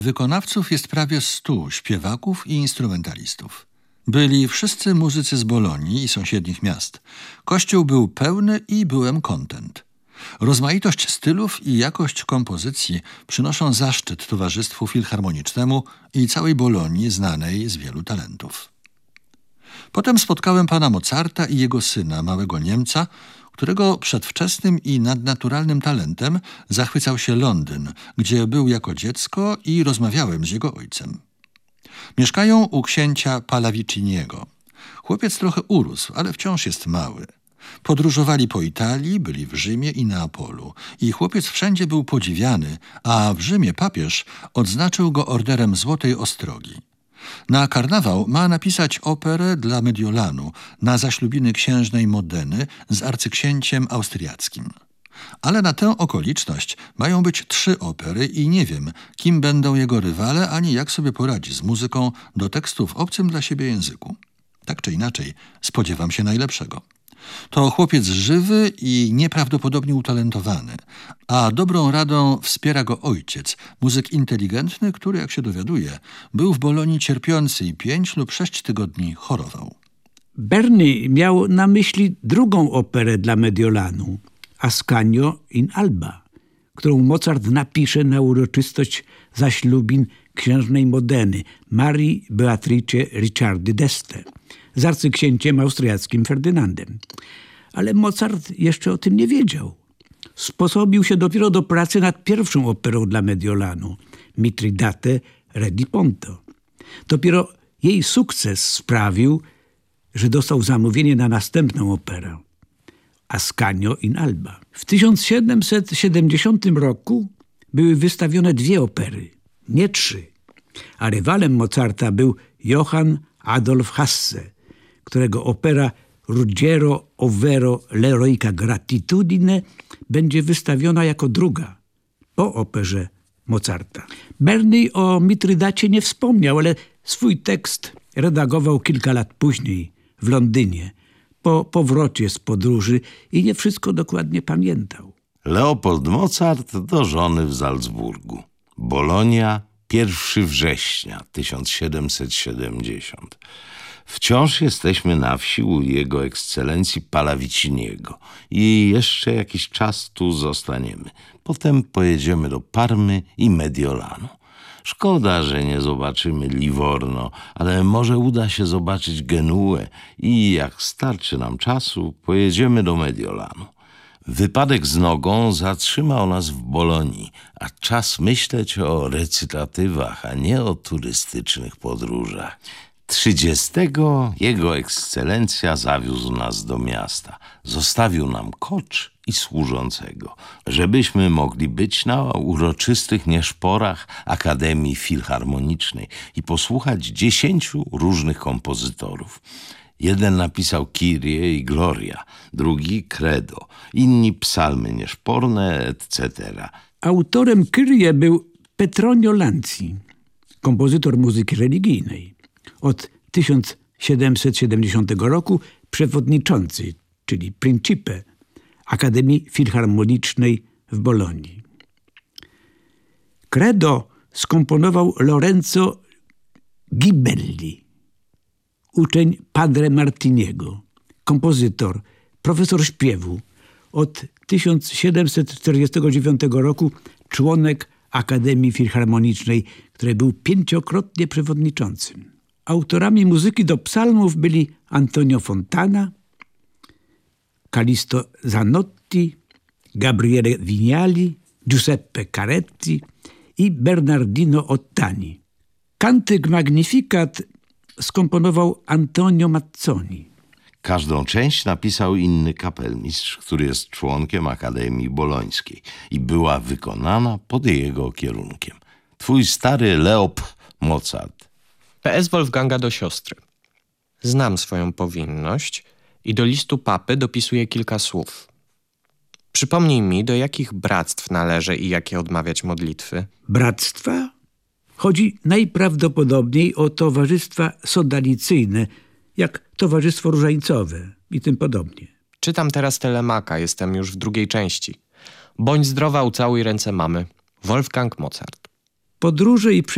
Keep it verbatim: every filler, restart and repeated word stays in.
Wykonawców jest prawie stu, śpiewaków i instrumentalistów. Byli wszyscy muzycy z Bolonii i sąsiednich miast. Kościół był pełny i byłem kontent. Rozmaitość stylów i jakość kompozycji przynoszą zaszczyt Towarzystwu Filharmonicznemu i całej Bolonii znanej z wielu talentów. Potem spotkałem pana Mozarta i jego syna, małego Niemca, którego przedwczesnym i nadnaturalnym talentem zachwycał się Londyn, gdzie był jako dziecko i rozmawiałem z jego ojcem. Mieszkają u księcia Pallaviciniego. Chłopiec trochę urósł, ale wciąż jest mały. Podróżowali po Italii, byli w Rzymie i Neapolu i chłopiec wszędzie był podziwiany, a w Rzymie papież odznaczył go orderem Złotej Ostrogi. Na karnawał ma napisać operę dla Mediolanu na zaślubiny księżnej Modeny z arcyksięciem austriackim. Ale na tę okoliczność mają być trzy opery i nie wiem, kim będą jego rywale, ani jak sobie poradzi z muzyką do tekstu w obcym dla siebie języku. Tak czy inaczej, spodziewam się najlepszego. To chłopiec żywy i nieprawdopodobnie utalentowany, a dobrą radą wspiera go ojciec, muzyk inteligentny, który, jak się dowiaduje, był w Bolonii cierpiący i pięć lub sześć tygodni chorował. Berni miał na myśli drugą operę dla Mediolanu, Ascanio in Alba, którą Mozart napisze na uroczystość zaślubin księżnej Modeny, Marii Beatrice Ricciardi d'Este, z arcyksięciem austriackim Ferdynandem. Ale Mozart jeszcze o tym nie wiedział. Sposobił się dopiero do pracy nad pierwszą operą dla Mediolanu, Mitridate Re di Ponto. Dopiero jej sukces sprawił, że dostał zamówienie na następną operę, Ascanio in Alba. W tysiąc siedemset siedemdziesiątym roku były wystawione dwie opery, nie trzy, a rywalem Mozarta był Johann Adolf Hasse, którego opera Ruggiero ovvero l'eroica gratitudine będzie wystawiona jako druga, po operze Mozarta. Berni o Mitrydacie nie wspomniał, ale swój tekst redagował kilka lat później w Londynie, po powrocie z podróży i nie wszystko dokładnie pamiętał. Leopold Mozart do żony w Salzburgu. Bolonia, pierwszego września tysiąc siedemset siedemdziesiąt. Wciąż jesteśmy na wsi u jego ekscelencji Pallaviciniego i jeszcze jakiś czas tu zostaniemy. Potem pojedziemy do Parmy i Mediolanu. Szkoda, że nie zobaczymy Livorno, ale może uda się zobaczyć Genuę i jak starczy nam czasu, pojedziemy do Mediolanu. Wypadek z nogą zatrzymał nas w Bolonii, a czas myśleć o recytatywach, a nie o turystycznych podróżach. Trzydziestego jego ekscelencja zawiózł nas do miasta. Zostawił nam kocz i służącego, żebyśmy mogli być na uroczystych nieszporach Akademii Filharmonicznej i posłuchać dziesięciu różnych kompozytorów. Jeden napisał Kyrie i Gloria, drugi Credo, inni psalmy nieszporne, et cetera. Autorem Kyrie był Petronio Lanzi, kompozytor muzyki religijnej. Od tysiąc siedemset siedemdziesiątego roku przewodniczący, czyli principe, Akademii Filharmonicznej w Bolonii. Credo skomponował Lorenzo Ghibelli, uczeń Padre Martiniego, kompozytor, profesor śpiewu. Od tysiąc siedemset czterdziestego dziewiątego roku członek Akademii Filharmonicznej, której był pięciokrotnie przewodniczącym. Autorami muzyki do psalmów byli Antonio Fontana, Callisto Zanotti, Gabriele Vignali, Giuseppe Caretti i Bernardino Ottani. Kantyk Magnificat skomponował Antonio Mazzoni. Każdą część napisał inny kapelmistrz, który jest członkiem Akademii Bolońskiej i była wykonana pod jego kierunkiem. Twój stary Leop Mozart. P S Wolfganga do siostry. Znam swoją powinność i do listu papy dopisuję kilka słów. Przypomnij mi, do jakich bractw należy i jakie odmawiać modlitwy. Bractwa? Chodzi najprawdopodobniej o towarzystwa sodalicyjne, jak Towarzystwo Różańcowe i tym podobnie. Czytam teraz Telemaka, jestem już w drugiej części. Bądź zdrowa, ucałuj ręce mamy. Wolfgang Mozart. Podróże i